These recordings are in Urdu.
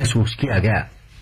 محسوس کیا گیا۔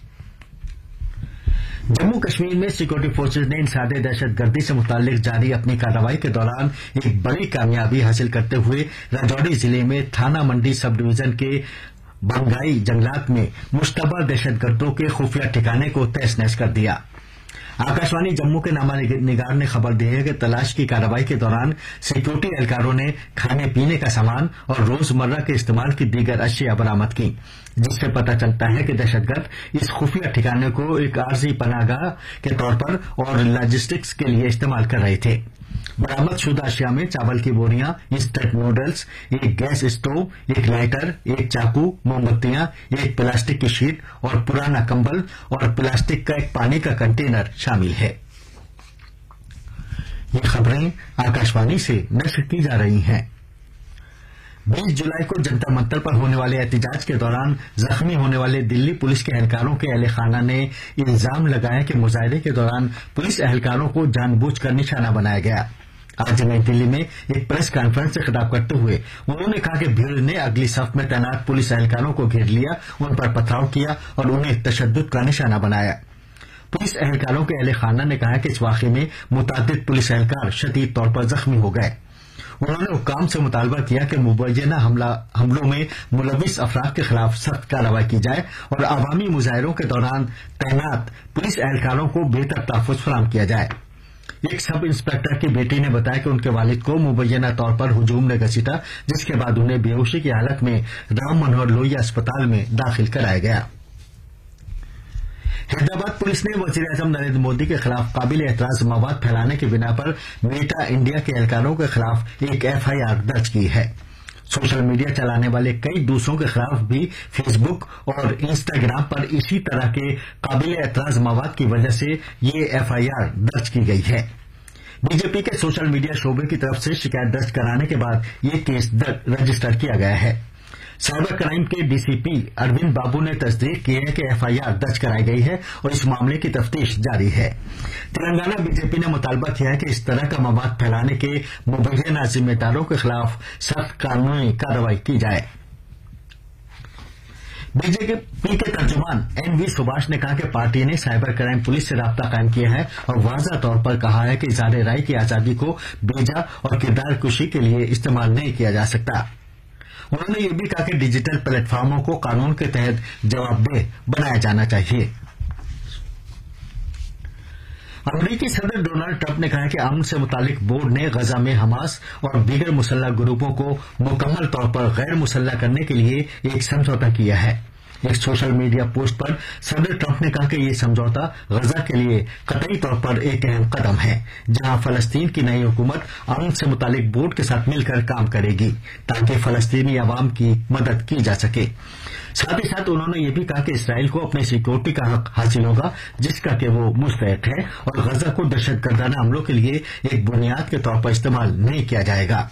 جموں کشمیر میں سیکورٹی فورسز نے انسداد دہشت گردی سے متعلق جاری اپنی کارروائی کے دوران ایک بڑی کامیابی حاصل کرتے ہوئے راجوری ضلع میں تھانہ منڈی سب ڈویژن کے بنگائی جنگلات میں مشتبہ دہشت گردوں کے خفیہ ٹھکانے کو تہس نہس کر دیا۔ آکاشوانی جموں کے نامہ نگار نے خبر دی ہے کہ تلاش کی کارروائی کے دوران سیکورٹی اہلکاروں نے کھانے پینے کا سامان اور روزمرہ کے استعمال کی دیگر اشیاء برآمد کی، جس سے پتہ چلتا ہے کہ دہشت گرد اس خفیہ ٹھکانے کو ایک عارضی پناہ گاہ کے طور پر اور لاجسٹکس کے لیے استعمال کر رہے تھے۔ برآمد شدہ اشیاء میں چاول کی بوریاں، انسٹنٹ نوڈلز، ایک گیس اسٹوو، ایک لائٹر، ایک چاقو، موم بتیاں، ایک پلاسٹک کی شیٹ اور پرانا کمبل اور پلاسٹک کا ایک پانی کا کنٹینر شامل ہے۔ یہ خبریں آکاشوانی سے نشر کی جا رہی ہیں۔ 20 جولائی کو جنتر منتر پر ہونے والے احتجاج کے دوران زخمی ہونے والے دلی پولیس کے اہلکاروں کے اہل خانہ نے الزام لگایا کہ مظاہرے کے دوران پولیس اہلکاروں کو جان بوجھ کر نشانہ بنایا گیا۔ آج نئی دلی میں ایک پریس کانفرنس سے خطاب کرتے ہوئے انہوں نے کہا کہ بھیڑ نے اگلی صف میں تعینات پولیس اہلکاروں کو گھیر لیا، ان پر پتھراؤ کیا اور انہیں تشدد کا نشانہ بنایا۔ پولیس اہلکاروں کے اہل خانہ نے کہا کہ اس واقعے میں متعدد پولیس اہلکار شدید طور پر زخمی ہو گئے۔ انہوں نے حکام سے مطالبہ کیا کہ مبینہ حملوں میں ملوث افراد کے خلاف سخت کارروائی کی جائے اور عوامی مظاہروں کے دوران تعینات پولیس اہلکاروں کو بہتر تحفظ فراہم کیا جائے۔ ایک سب انسپکٹر کی بیٹی نے بتایا کہ ان کے والد کو مبینہ طور پر ہجوم نے گھسیٹا، جس کے بعد انہیں بے ہوشی کی حالت میں رام منوہر لوہیا اسپتال میں داخل کرایا گیا۔ حیدرآباد پولیس نے وزیر اعظم نریندر مودی کے خلاف قابل اعتراض مواد پھیلانے کی بنا پر میٹا انڈیا کے اہلکاروں کے خلاف ایک FIR درج کی ہے۔ سوشل میڈیا چلانے والے کئی دوسروں کے خلاف بھی فیس بک اور انسٹاگرام پر اسی طرح کے قابل اعتراض مواد کی وجہ سے یہ FIR درج کی گئی ہے۔ BJP کے سوشل میڈیا شعبے کی طرف سے شکایت درج کرانے کے بعد یہ کیس رجسٹر کیا گیا ہے۔ سائبر کرائم کے DCP اروند بابو نے تصدیق کی ہے کہ FIR درج کرائی گئی ہے اور اس معاملے کی تفتیش جاری ہے۔ تلنگانہ BJP نے مطالبہ کیا ہے کہ اس طرح کا مواد پھیلانے کے مبینہ ذمہ داروں کے خلاف سخت قانونی کارروائی کی جائے۔ BJP کے ترجمان NV سبھاش نے کہا کہ پارٹی نے سائبر کرائم پولیس سے رابطہ قائم کیا ہے اور واضح طور پر کہا ہے کہ اظہار رائے کی آزادی کو بیجا اور کردار کشی کے لیے استعمال نہیں کیا جا سکتا۔ انہوں نے یہ بھی کہا کہ ڈیجیٹل پلیٹ فارموں کو قانون کے تحت جواب دہ بنایا جانا چاہیے۔ امریکی صدر ڈونلڈ ٹرمپ نے کہا کہ امن سے متعلق بورڈ نے غزہ میں حماس اور دیگر مسلح گروپوں کو مکمل طور پر غیر مسلح کرنے کے لیے ایک سمجھوتہ کیا ہے۔ ایک سوشل میڈیا پوسٹ پر صدر ٹرمپ نے کہا کہ یہ سمجھوتہ غزہ کے لیے قطعی طور پر ایک اہم قدم ہے، جہاں فلسطین کی نئی حکومت امن سے متعلق بورڈ کے ساتھ مل کر کام کرے گی تاکہ فلسطینی عوام کی مدد کی جا سکے۔ ساتھ ہی ساتھ انہوں نے یہ بھی کہا کہ اسرائیل کو اپنی سیکورٹی کا حق حاصل ہوگا جس کا کہ وہ مستحق ہے، اور غزہ کو دہشت گردانہ حملوں کے لیے ایک بنیاد کے طور پر استعمال نہیں کیا جائے گا۔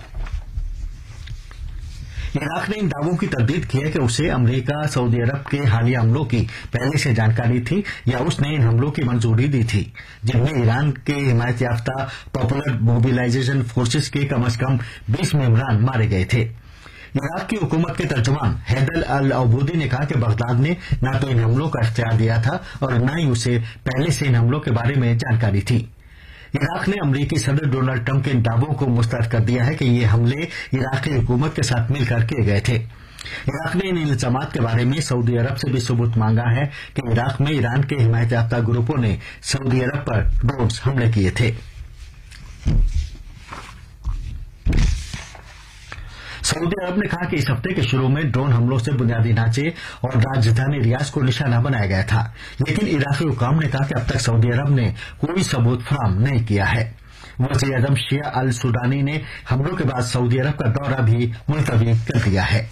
عراق نے ان دعووں کی تردید کی ہے کہ اسے امریکہ سعودی عرب کے حالیہ حملوں کی پہلے سے جانکاری تھی یا اس نے ان حملوں کی منظوری دی تھی، جن میں ایران کے حمایت یافتہ پاپولر موبلائزیشن فورسز کے کم از کم 20 ممبران مارے گئے تھے۔ عراق کی حکومت کے ترجمان حیدر العبودی نے کہا کہ بغداد نے نہ تو ان حملوں کا اختیار دیا تھا اور نہ ہی اسے پہلے سے ان حملوں کے بارے میں جانکاری تھی۔ عراق نے امریکی صدر ڈونلڈ ٹرمپ کے ان دعووں کو مسترد کر دیا ہے کہ یہ حملے عراقی حکومت کے ساتھ مل کر کیے گئے تھے۔ عراق نے ان الزامات کے بارے میں سعودی عرب سے بھی ثبوت مانگا ہے کہ عراق میں ایران کے حمایت یافتہ گروپوں نے سعودی عرب پر ڈرونز حملے کیے تھے۔ سعودی عرب نے کہا کہ اس ہفتے کے شروع میں ڈرون حملوں سے بنیادی ڈھانچے اور راجدھانی ریاض کو نشانہ بنایا گیا تھا، لیکن عراقی حکام نے کہا کہ اب تک سعودی عرب نے کوئی ثبوت فراہم نہیں کیا ہے۔ وزیر اعظم شیعہ السودانی نے حملوں کے بعد سعودی عرب کا دورہ بھی ملتوی کر دیا ہے۔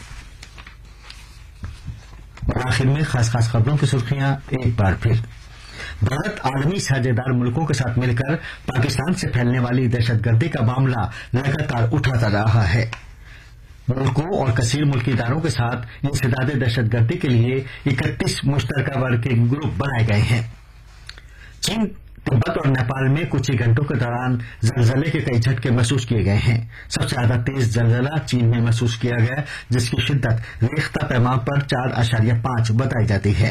اور آخر میں خاص خبروں کی سرخیاں ایک بار پھر۔ بھارت عالمی ساجھیدار ملکوں کے ساتھ مل کر پاکستان سے پھیلنے والی دہشت گردی کا معاملہ لگاتار اٹھاتا رہا ہے۔ ملکوں اور کثیر ملکی اداروں کے ساتھ انسداد دہشت گردی کے لیے 31 مشترکہ ورکنگ گروپ بنائے گئے ہیں۔ چین، تبت اور نیپال میں کچھ ہی گھنٹوں کے دوران زلزلے کے کئی جھٹکے محسوس کیے گئے ہیں۔ سب سے زیادہ تیز زلزلہ چین میں محسوس کیا گیا، جس کی شدت ریختہ پیمانے پر 4.5 بتائی جاتی ہے۔